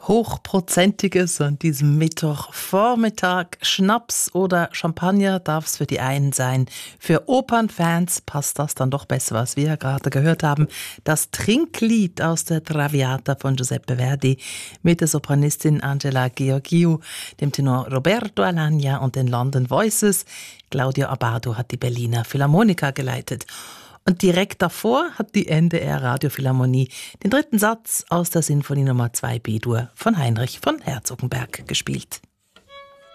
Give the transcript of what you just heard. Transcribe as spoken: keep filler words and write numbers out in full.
Hochprozentiges an diesem Mittwochvormittag. Schnaps oder Champagner darf es für die einen sein. Für Opernfans passt das dann doch besser, was wir gerade gehört haben. Das Trinklied aus der Traviata von Giuseppe Verdi mit der Sopranistin Angela Gheorghiu, dem Tenor Roberto Alagna und den London Voices. Claudio Abbado hat die Berliner Philharmoniker geleitet. Und direkt davor hat die N D R Radiophilharmonie den dritten Satz aus der Sinfonie Nummer zwei B-Dur von Heinrich von Herzogenberg gespielt.